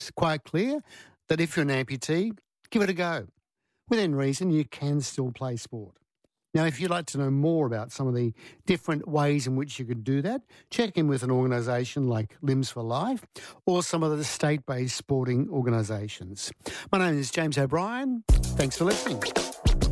It's quite clear that if you're an amputee, give it a go. Within reason, you can still play sport. Now, if you'd like to know more about some of the different ways in which you could do that, check in with an organisation like Limbs for Life or some of the state-based sporting organisations. My name is James O'Brien. Thanks for listening.